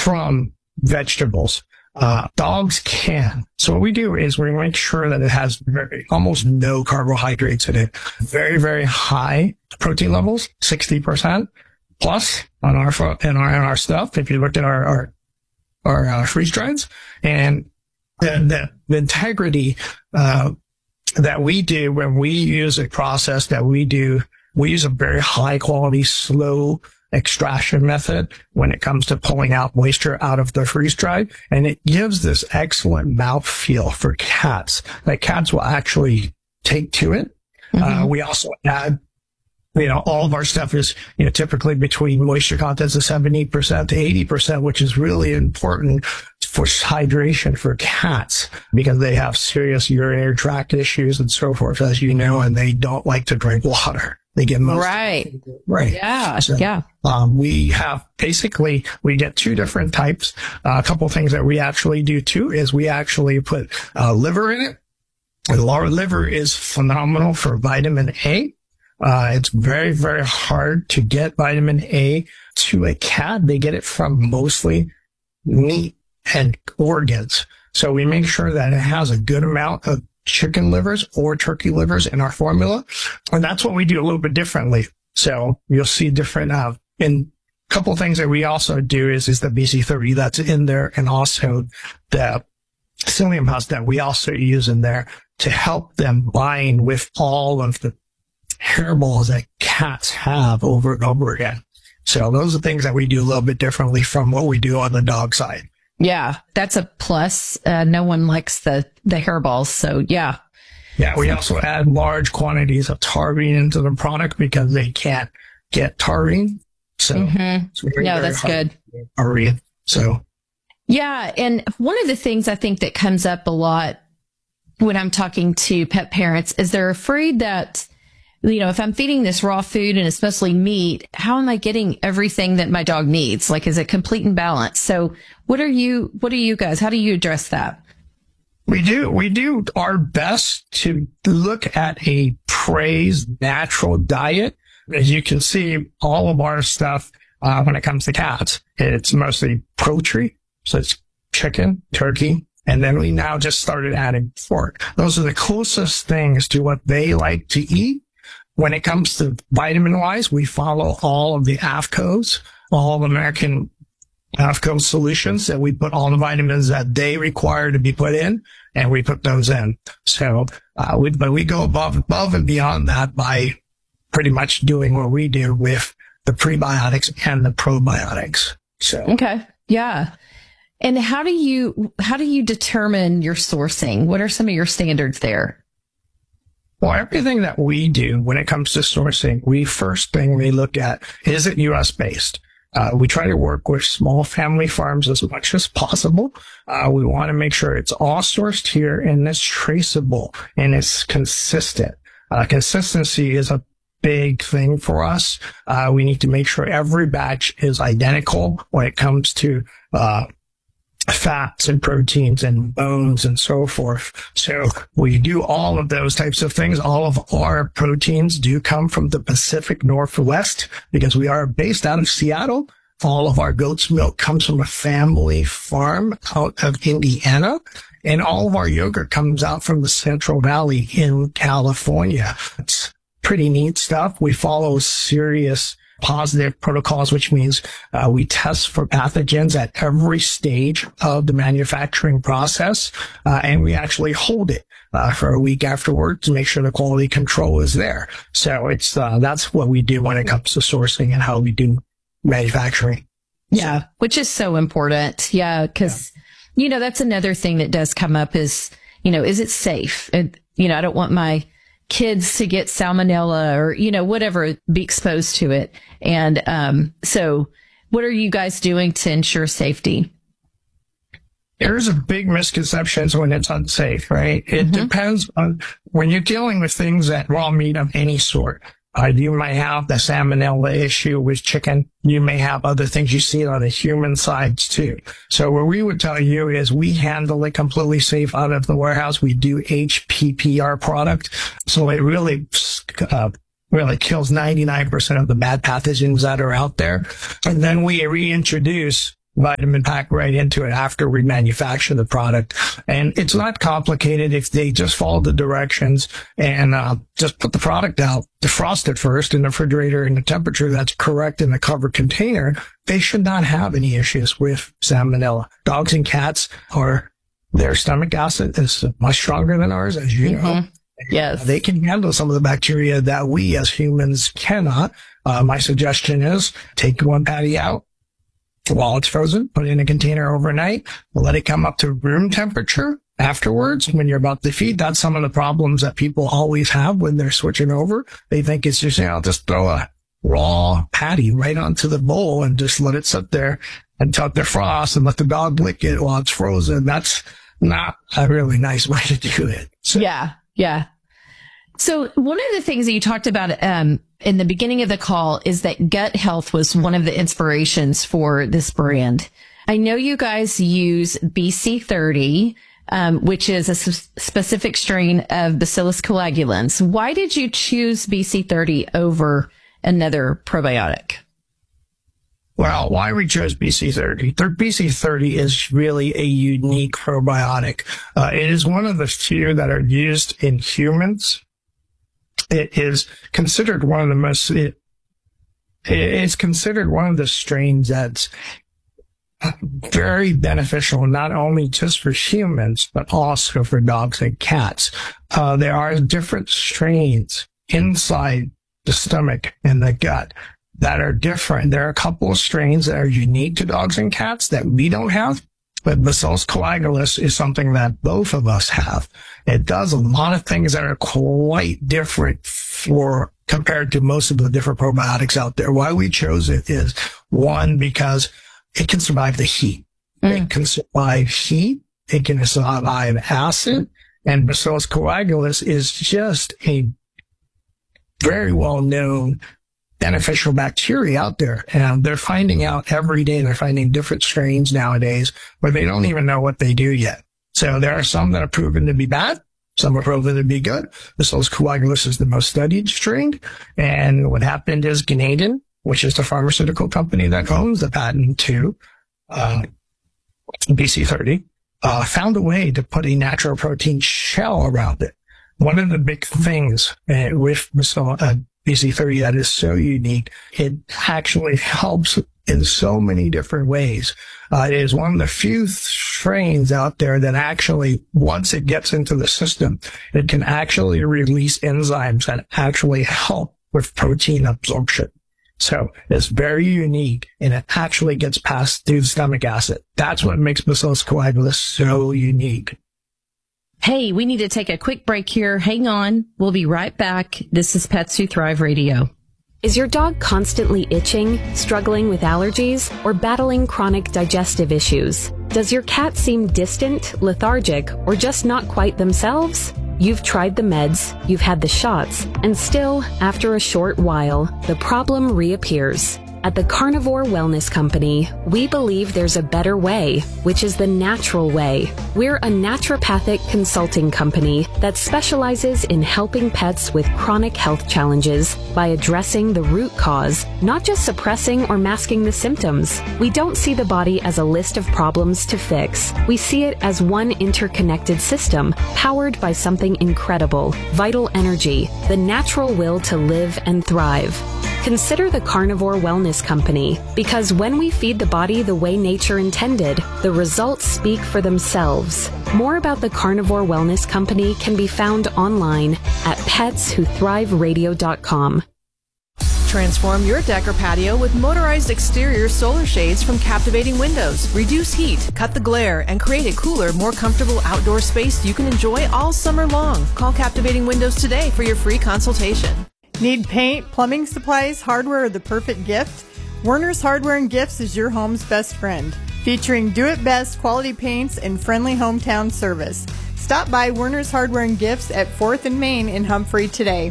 from vegetables. Dogs can. So what we do is we make sure that it has almost no carbohydrates in it. Very, very high protein levels, 60% plus on our stuff. If you looked at our freeze drieds, and the integrity, that we do when we use a process that we use a very high quality, slow extraction method when it comes to pulling out moisture out of the freeze dried. And it gives this excellent mouthfeel for cats that cats will actually take to it. Mm-hmm. We also add, all of our stuff is, typically between moisture contents of 70% to 80%, which is really important for hydration for cats because they have serious urinary tract issues and so forth, as you know, and they don't like to drink water. They get most right. Yeah. So, yeah. We get two different types. A couple of things that we actually do too is we actually put liver in it. And liver is phenomenal for vitamin A. It's very, very hard to get vitamin A to a cat. They get it from mostly meat and organs. So we make sure that it has a good amount of chicken livers or turkey livers in our formula. And that's what we do a little bit differently. So you'll see different, in a couple of things that we also do is the BC30 that's in there, and also the psyllium husk that we also use in there to help them bind with all of the hairballs that cats have over and over again. So those are things that we do a little bit differently from what we do on the dog side. Yeah, that's a plus. No one likes the hairballs. So yeah. Yeah, we also add large quantities of taurine into the product because they can't get taurine. So, that's good. Taurine. So. Yeah. And one of the things I think that comes up a lot when I'm talking to pet parents is they're afraid that, if I'm feeding this raw food and it's mostly meat, how am I getting everything that my dog needs? Like, is it complete and balanced? So what do you guys, how do you address that? We do our best to look at a praised natural diet. As you can see, all of our stuff, when it comes to cats, it's mostly poultry. So it's chicken, turkey, and then we now just started adding pork. Those are the closest things to what they like to eat. When it comes to vitamin wise, we follow all of the AAFCOs, all American AAFCO solutions, that we put all the vitamins that they require to be put in, and we put those in. So, we go above and beyond that by pretty much doing what we do with the prebiotics and the probiotics. So. Okay. Yeah. And how do you determine your sourcing? What are some of your standards there? Well, everything that we do when it comes to sourcing, first thing we look at, is it U.S. based? We try to work with small family farms as much as possible. We want to make sure it's all sourced here and it's traceable and it's consistent. Consistency is a big thing for us. We need to make sure every batch is identical when it comes to, fats and proteins and bones and so forth. So we do all of those types of things. All of our proteins do come from the Pacific Northwest because we are based out of Seattle. All of our goat's milk comes from a family farm out of Indiana. And all of our yogurt comes out from the Central Valley in California. It's pretty neat stuff. We follow serious positive protocols, which means we test for pathogens at every stage of the manufacturing process, and we actually hold it for a week afterward to make sure the quality control is there. So it's that's what we do when it comes to sourcing and how we do manufacturing. Yeah, which is so important. Yeah, because that's another thing that does come up is is it safe? I don't want my kids to get salmonella or, whatever, be exposed to it. And, so what are you guys doing to ensure safety? There's a big misconception when it's unsafe, right? It depends on when you're dealing with things that raw meat of any sort. You might have the salmonella issue with chicken. You may have other things you see on the human sides too. So what we would tell you is we handle it completely safe out of the warehouse. We do HPPR product. So it really kills 99% of the bad pathogens that are out there. And then we reintroduce vitamin pack right into it after we manufacture the product. And it's not complicated if they just follow the directions and just put the product out, defrost it first in the refrigerator in the temperature that's correct in the covered container. They should not have any issues with salmonella. Dogs and cats their stomach acid is much stronger than ours, as you know. Yes. They can handle some of the bacteria that we as humans cannot. My suggestion is take one patty out while it's frozen, put it in a container overnight, let it come up to room temperature afterwards when you're about to feed. That's some of the problems that people always have when they're switching over. They think it's just, just throw a raw patty right onto the bowl and just let it sit there until it defrosts and let the dog lick it while it's frozen. That's not a really nice way to do it. So, Yeah. So one of the things that you talked about in the beginning of the call is that gut health was one of the inspirations for this brand. I know you guys use BC30, which is a specific strain of Bacillus coagulans. Why did you choose BC30 over another probiotic? Well, why we chose BC30? BC30 is really a unique probiotic. It is one of the few that are used in humans. It is considered one of the most, it is considered one of the strains that's very beneficial, not only just for humans, but also for dogs and cats. There are different strains inside the stomach and the gut that are different. There are a couple of strains that are unique to dogs and cats that we don't have, but Bacillus coagulus is something that both of us have. It does a lot of things that are quite different compared to most of the different probiotics out there. Why we chose it is, one, because it can survive the heat. It can survive heat. It can survive acid. And Bacillus coagulus is just a very well-known beneficial bacteria out there. And they're finding out every day, they're finding different strains nowadays where they don't even know what they do yet. So there are some that are proven to be bad. Some are proven to be good. Bacillus coagulus is the most studied strain. And what happened is Ganeden, which is the pharmaceutical company that owns the patent to BC30, found a way to put a natural protein shell around it. One of the big things with BC30 that is so unique, it actually helps in so many different ways. It is one of the few strains out there that actually, once it gets into the system, it can actually release enzymes that actually help with protein absorption. So it's very unique, and it actually gets passed through the stomach acid. That's what makes Bacillus coagulus so unique. Hey, we need to take a quick break here. Hang on. We'll be right back. This is Pets Who Thrive Radio. Is your dog constantly itching, struggling with allergies, or battling chronic digestive issues? Does your cat seem distant, lethargic, or just not quite themselves? You've tried the meds, you've had the shots, and still, after a short while, the problem reappears. At the Carnivore Wellness Company, we believe there's a better way, which is the natural way. We're a naturopathic consulting company that specializes in helping pets with chronic health challenges by addressing the root cause, not just suppressing or masking the symptoms. We don't see the body as a list of problems to fix. We see it as one interconnected system, powered by something incredible, vital energy, the natural will to live and thrive. Consider the Carnivore Wellness Company, because when we feed the body the way nature intended, the results speak for themselves. More about the Carnivore Wellness Company can be found online at petswhothriveradio.com. Transform your deck or patio with motorized exterior solar shades from Captivating Windows. Reduce heat, cut the glare, and create a cooler, more comfortable outdoor space you can enjoy all summer long. Call Captivating Windows today for your free consultation. Need paint, plumbing supplies, hardware, or the perfect gift? Werner's Hardware and Gifts is your home's best friend, featuring do-it-best quality paints and friendly hometown service. Stop by Werner's Hardware and Gifts at 4th and Main in Humphrey today.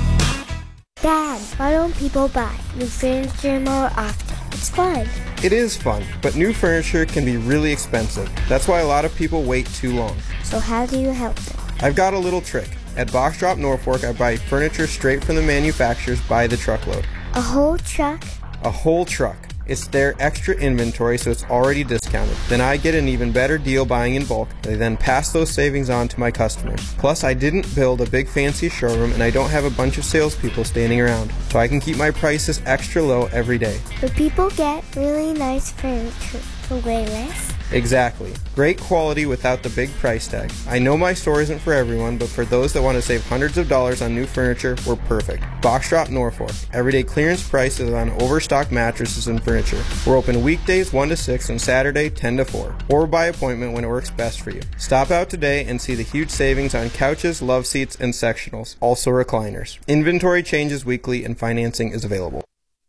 Dad, why don't people buy new furniture more often? It's fun. It is fun, but new furniture can be really expensive. That's why a lot of people wait too long. So how do you help them? I've got a little trick. At Box Drop Norfolk, I buy furniture straight from the manufacturers by the truckload. A whole truck? A whole truck. It's their extra inventory, so it's already discounted. Then I get an even better deal buying in bulk. They then pass those savings on to my customers. Plus, I didn't build a big fancy showroom, and I don't have a bunch of salespeople standing around, so I can keep my prices extra low every day. But people get really nice furniture for way less. Exactly. Great quality without the big price tag. I know my store isn't for everyone, but for those that want to save hundreds of dollars on new furniture, we're perfect. Box Drop Norfolk. Everyday clearance prices on overstocked mattresses and furniture. We're open weekdays 1 to 6 and Saturday 10 to 4. Or by appointment when it works best for you. Stop out today and see the huge savings on couches, love seats, and sectionals. Also recliners. Inventory changes weekly and financing is available.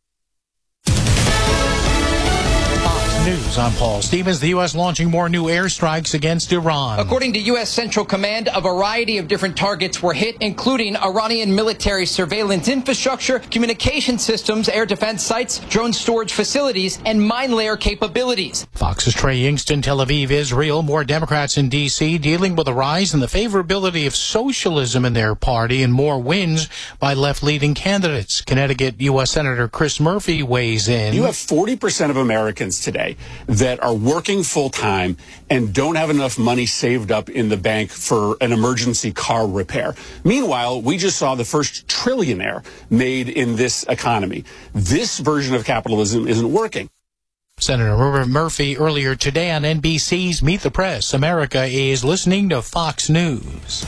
News, I'm Paul Stevens. The U.S. launching more new airstrikes against Iran. According to U.S. Central Command, a variety of different targets were hit, including Iranian military surveillance infrastructure, communication systems, air defense sites, drone storage facilities, and mine layer capabilities. Fox's Trey Yingsten, Tel Aviv, Israel. More Democrats in D.C. dealing with a rise in the favorability of socialism in their party and more wins by left-leaning candidates. Connecticut U.S. Senator Chris Murphy weighs in. You have 40% of Americans today that are working full-time and don't have enough money saved up in the bank for an emergency car repair. Meanwhile, we just saw the first trillionaire made in this economy. This version of capitalism isn't working. Senator Murphy earlier today on NBC's Meet the Press. America is listening to Fox News.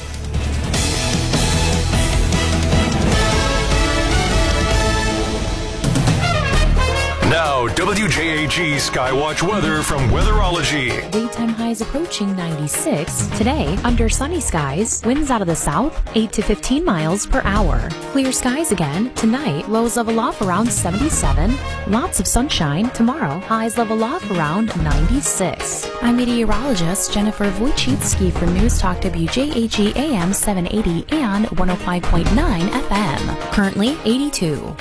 Now, WJAG Skywatch weather from Weatherology. Daytime highs approaching 96. Today, under sunny skies, winds out of the south, 8 to 15 miles per hour. Clear skies again. Tonight, lows level off around 77. Lots of sunshine. Tomorrow, highs level off around 96. I'm meteorologist Jennifer Wojcicki for News Talk WJAG AM 780 and 105.9 FM. Currently 82.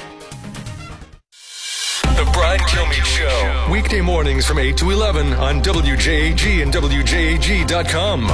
The Brian Kilmeade Show. Weekday mornings from 8 to 11 on WJAG and WJAG.com.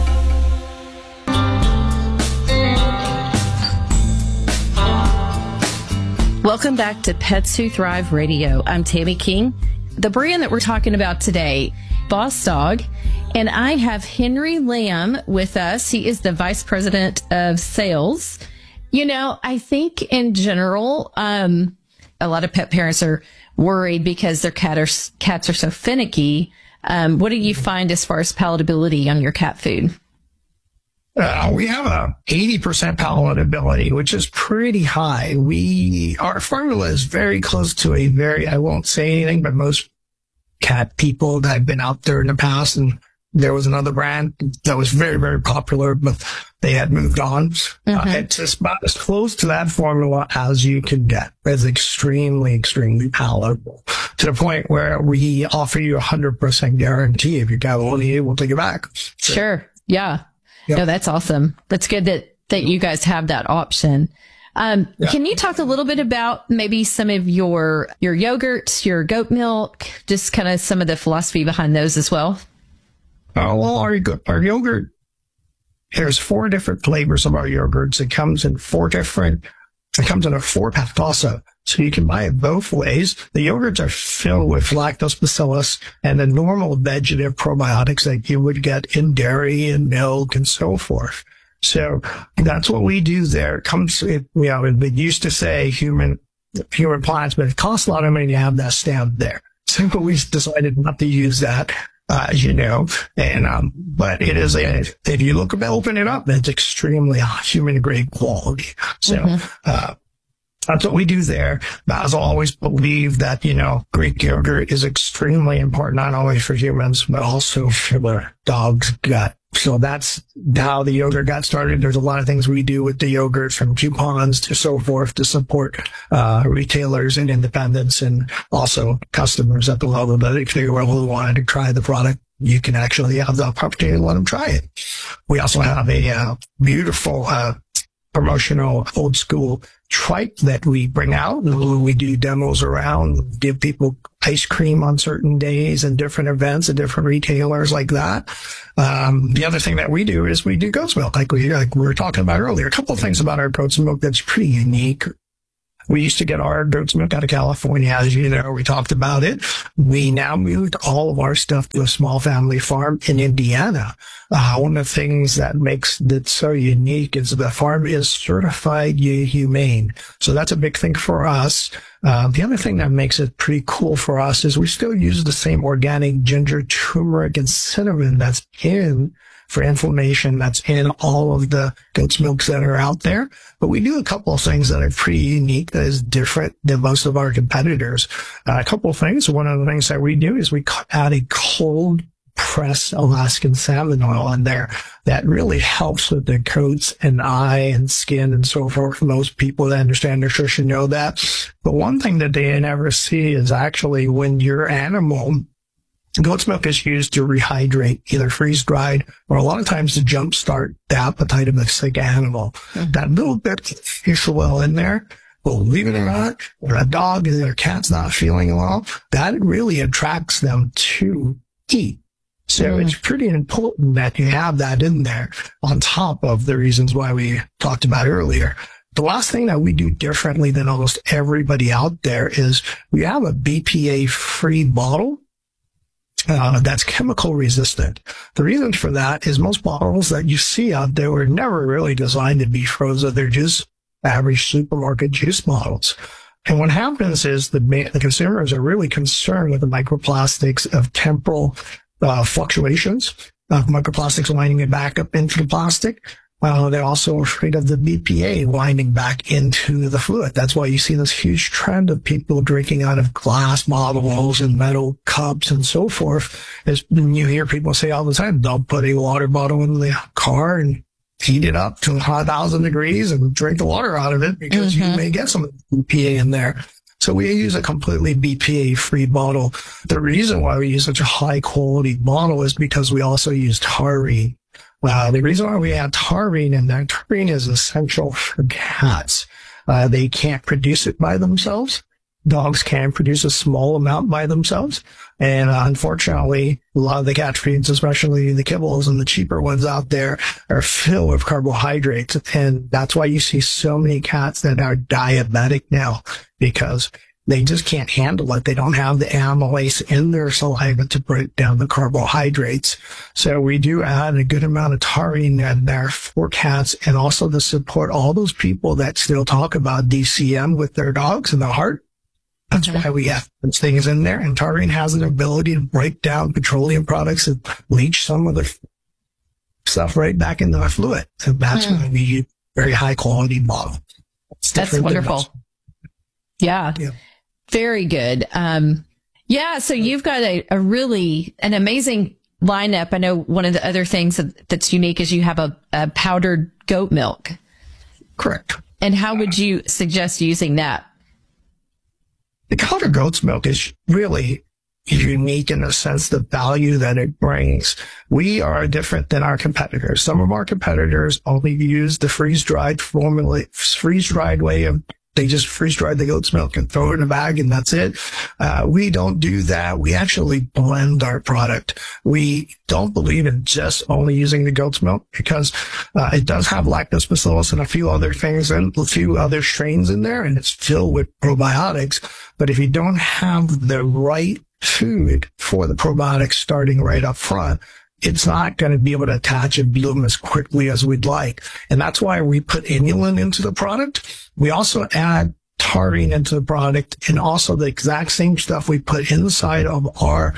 Welcome back to Pets Who Thrive Radio. I'm Tammy King. The brand that we're talking about today, Boss Dog. And I have Henry Lamb with us. He is the Vice President of Sales. You know, I think in general, a lot of pet parents are worried because their cats are so finicky. What do you find as far as palatability on your cat food? We have a 80% palatability, which is pretty high. Our formula is very close to I won't say anything, but most cat people that have been out there in the past, and there was another brand that was very, very popular, but they had moved on. Mm-hmm. It's just about as close to that formula as you can get. It's extremely, extremely palatable to the point where we offer you 100% guarantee. If your cat won't eat it, we'll take it back. So, sure. Yeah. Yep. No, that's awesome. That's good that you guys have that option. Can you talk a little bit about maybe some of your yogurts, your goat milk, just kind of some of the philosophy behind those as well? Well, our yogurt, there's 4 different flavors of our yogurts. It comes in a 4-pack also. So you can buy it both ways. The yogurts are filled with lactobacillus and the normal vegetative probiotics that you would get in dairy and milk and so forth. So that's what we do there. It used to say human plants, but it costs a lot of money to have that stamp there. So we decided not to use that. But it is if you open it up, it's extremely human grade quality. So, that's what we do there. But I always believe that, Greek yogurt is extremely important, not only for humans, but also for the dog's gut. So that's how the yogurt got started. There's a lot of things we do with the yogurt, from coupons to so forth, to support retailers and independents, and also customers at the level that if they really wanted to try the product, you can actually have the opportunity to let them try it. We also have a beautiful promotional old school trike that we bring out. We do demos around, give people ice cream on certain days and different events and different retailers like that. The other thing that we do is we do goat's milk, like we were talking about earlier. A couple of things about our goat's milk that's pretty unique. We used to get our goat's milk out of California, as you know, we talked about it. We now moved all of our stuff to a small family farm in Indiana. One of the things that makes it so unique is the farm is certified humane. So that's a big thing for us. The other thing that makes it pretty cool for us is we still use the same organic ginger, turmeric, and cinnamon that's in for inflammation that's in all of the goat's milks that are out there. But we do a couple of things that are pretty unique that is different than most of our competitors. A couple of things. One of the things that we do is we add a cold pressed Alaskan salmon oil in there that really helps with the coats and eye and skin and so forth. Most people that understand nutrition know that. But one thing that they never see is actually when your animal, goat's milk is used to rehydrate, either freeze-dried or a lot of times to jumpstart the appetite of a sick animal. Mm-hmm. That little bit of fish oil in there, believe it or not, when a dog or their cat's not feeling well, that really attracts them to eat. So it's pretty important that you have that in there on top of the reasons why we talked about earlier. The last thing that we do differently than almost everybody out there is we have a BPA-free bottle that's chemical resistant. The reason for that is most bottles that you see out there were never really designed to be frozen. They're just average supermarket juice bottles. And what happens is the consumers are really concerned with the microplastics of temporal fluctuations of microplastics winding it back up into the plastic. They're also afraid of the BPA winding back into the fluid. That's why you see this huge trend of people drinking out of glass bottles and metal cups and so forth. As you hear people say all the time, don't put a water bottle in the car and heat it up to 1,000 degrees and drink the water out of it because you may get some BPA in there. So we use a completely BPA-free bottle. The reason why we use such a high-quality bottle is because we also use taurine. The reason why we add taurine in there, taurine is essential for cats. They can't produce it by themselves. Dogs can produce a small amount by themselves. And unfortunately, a lot of the cat feeds, especially the kibbles and the cheaper ones out there, are filled with carbohydrates. And that's why you see so many cats that are diabetic now, because they just can't handle it. They don't have the amylase in their saliva to break down the carbohydrates. So we do add a good amount of taurine in there for cats, and also to support all those people that still talk about DCM with their dogs and the heart. That's why we have those things in there. And taurine has an ability to break down petroleum products and leach some of the stuff right back into the fluid. So that's why we use very high quality bottle. That's wonderful. Yeah. Very good. So you've got an amazing lineup. I know one of the other things that's unique is you have a powdered goat milk. Correct. And how would you suggest using that? The powdered goat's milk is really unique in the sense the value that it brings. We are different than our competitors. Some of our competitors only use the freeze-dried way of, they just freeze-dry the goat's milk and throw it in a bag and that's it. We don't do that. We actually blend our product. We don't believe in just only using the goat's milk because it does have lactobacillus and a few other things and a few other strains in there, and it's filled with probiotics. But if you don't have the right food for the probiotics starting right up front, it's not going to be able to attach and bloom as quickly as we'd like. And that's why we put inulin into the product. We also add taurine into the product, and also the exact same stuff we put inside of our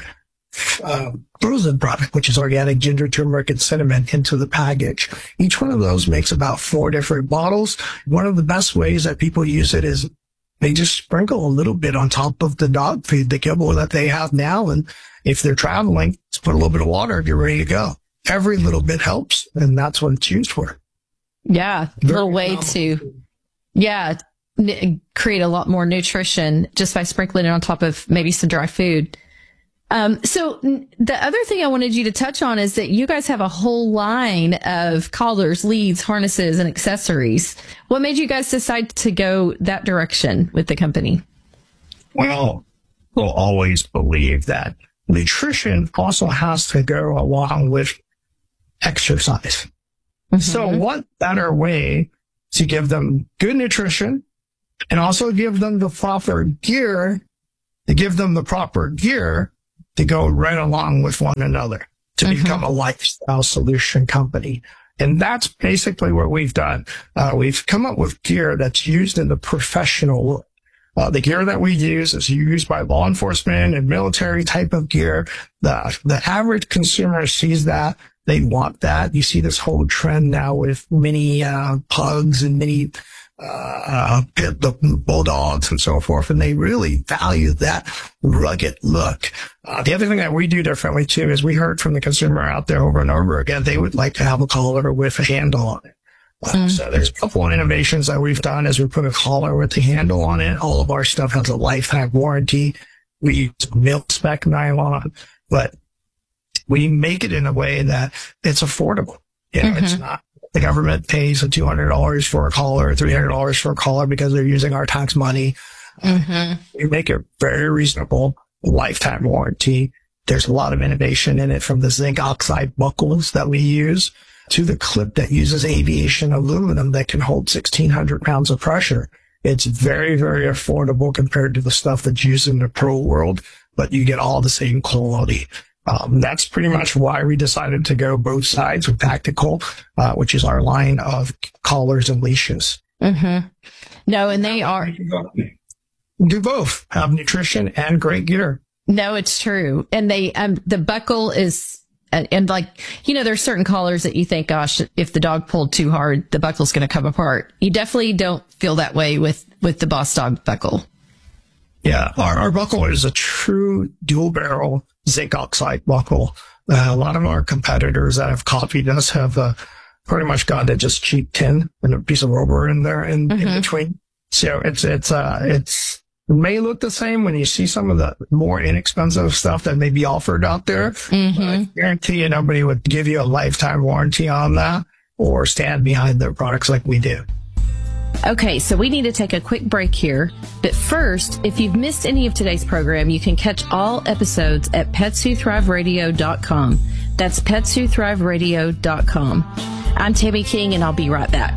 frozen product, which is organic ginger, turmeric, and cinnamon, into the package. Each one of those makes about 4 different bottles. One of the best ways that people use it is they just sprinkle a little bit on top of the dog food, the kibble that they have now. And if they're traveling, just put a little bit of water if you're ready to go. Every little bit helps, and that's what it's used for. Yeah, a little way to, create a lot more nutrition just by sprinkling it on top of maybe some dry food. So the other thing I wanted you to touch on is that you guys have a whole line of collars, leads, harnesses, and accessories. What made you guys decide to go that direction with the company? Well, we'll always believe that nutrition also has to go along with exercise. Mm-hmm. So what better way to give them good nutrition and also give them the proper gear to go right along with one another to become a lifestyle solution company. And that's basically what we've done. We've come up with gear that's used in the professional world. The gear that we use is used by law enforcement and military type of gear. The average consumer sees that. They want that. You see this whole trend now with mini pugs and mini bulldogs and so forth, and they really value that rugged look. The other thing that we do differently too is we heard from the consumer out there over and over again, they would like to have a collar with a handle on it. So there's a couple of innovations that we've done as we put a collar with the handle on it. All of our stuff has a lifetime warranty. We use mil-spec nylon, but we make it in a way that it's affordable. It's not the government pays $200 for a collar or $300 for a collar because they're using our tax money. We make it very reasonable, lifetime warranty. There's a lot of innovation in it, from the zinc oxide buckles that we use to the clip that uses aviation aluminum that can hold 1,600 pounds of pressure. It's very, very affordable compared to the stuff that's used in the pro world, but you get all the same quality. That's pretty much why we decided to go both sides with Tactical, which is our line of collars and leashes. No, and they are. Do both. Have nutrition and great gear. No, it's true. And they, the buckle is, and like, there's certain collars that you think, gosh, if the dog pulled too hard, the buckle's going to come apart. You definitely don't feel that way with the Boss Dog buckle. Yeah. Our buckle is a true dual barrel zinc oxide buckle. A lot of our competitors that have copied us have pretty much got it just cheap tin and a piece of rubber in there in between. So it may look the same when you see some of the more inexpensive stuff that may be offered out there. I guarantee you nobody would give you a lifetime warranty on that or stand behind their products like we do. Okay, so we need to take a quick break here. But first, if you've missed any of today's program, you can catch all episodes at PetsWhoThriveRadio.com. That's PetsWhoThriveRadio.com. I'm Tammy King, and I'll be right back.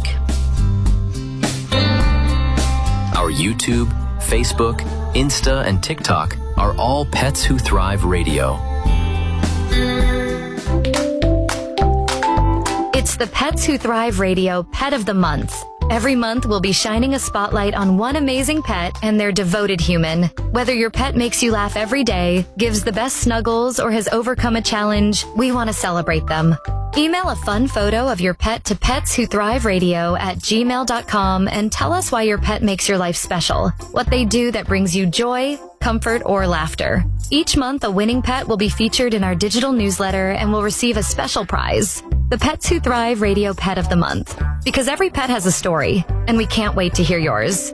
Our YouTube, Facebook, Insta, and TikTok are all Pets Who Thrive Radio. It's the Pets Who Thrive Radio Pet of the Month. Every month, we'll be shining a spotlight on one amazing pet and their devoted human. Whether your pet makes you laugh every day, gives the best snuggles, or has overcome a challenge, we want to celebrate them. Email a fun photo of your pet to petswhothriveradio@gmail.com and tell us why your pet makes your life special, what they do that brings you joy, comfort, or laughter. Each month, a winning pet will be featured in our digital newsletter and will receive a special prize, the Pets Who Thrive Radio Pet of the Month. Because every pet has a story, and we can't wait to hear yours.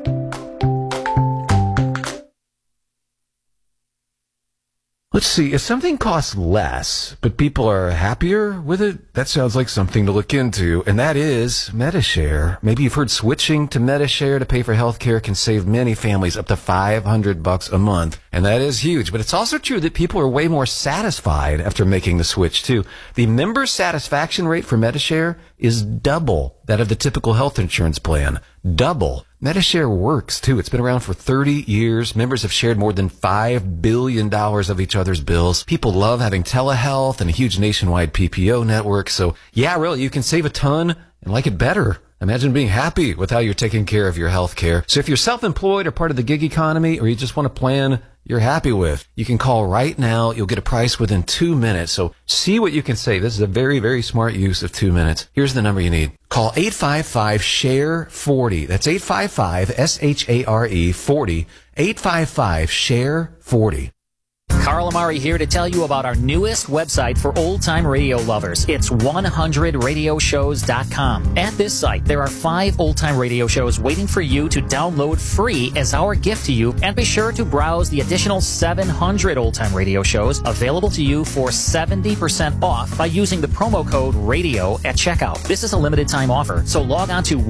Let's see, if something costs less, but people are happier with it, that sounds like something to look into, and that is Medi-Share. Maybe you've heard switching to Medi-Share to pay for healthcare can save many families up to $500 a month, and that is huge. But it's also true that people are way more satisfied after making the switch, too. The member satisfaction rate for Medi-Share is double that of the typical health insurance plan. Double. Medi-Share works, too. It's been around for 30 years. Members have shared more than $5 billion of each other's bills. People love having telehealth and a huge nationwide PPO network. So, yeah, really, you can save a ton and like it better. Imagine being happy with how you're taking care of your health care. So if you're self-employed or part of the gig economy, or you just want a plan you're happy with, you can call right now. You'll get a price within 2 minutes. So see what you can save. This is a very, very smart use of 2 minutes. Here's the number you need. Call 855-SHARE-40. That's 855-SHARE-40. 855-SHARE-40. Carl Amari here to tell you about our newest website for old-time radio lovers. It's 100radioshows.com. At this site, there are 5 old-time radio shows waiting for you to download free as our gift to you, and be sure to browse the additional 700 old-time radio shows available to you for 70% off by using the promo code RADIO at checkout. This is a limited-time offer, so log on to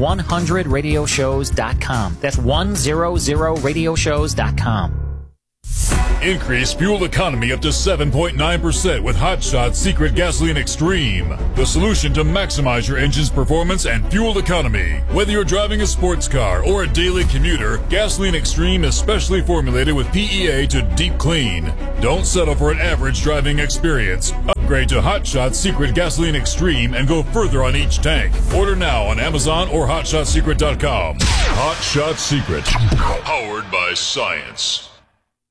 100radioshows.com. That's 100radioshows.com. Increase fuel economy up to 7.9% with Hot Shot Secret Gasoline Extreme, the solution to maximize your engine's performance and fuel economy. Whether you're driving a sports car or a daily commuter, Gasoline Extreme is specially formulated with PEA to deep clean. Don't settle for an average driving experience. Upgrade to Hot Shot Secret Gasoline Extreme and go further on each tank. Order now on Amazon or HotShotSecret.com. Hot Shot Secret, powered by science.